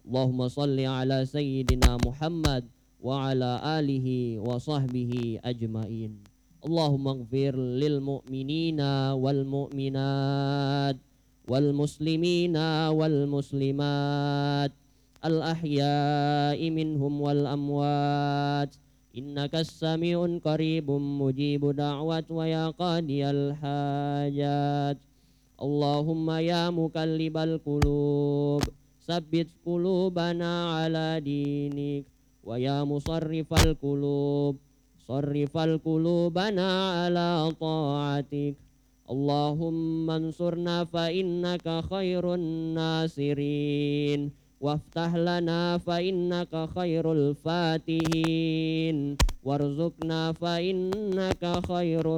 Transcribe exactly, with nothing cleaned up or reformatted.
اللهم صل على سيدنا محمد وعلى آله وصحبه أجمعين. اللهم اغفر للمؤمنين والمؤمنات والمسلمين والمسلمات الأحياء منهم والأموات إنك السميع قريب مجيب دعوة ويا قاضي الحاجات. اللهم يا مقلب القلوب ثبت قلوبنا على دينك ويا مصرف القلوب صرف القلوبنا على طاعتك. اللهم انصرنا فإنك خير الناصرين وافتح لنا فإنك خير الفاتحين وارزقنا فإنك خير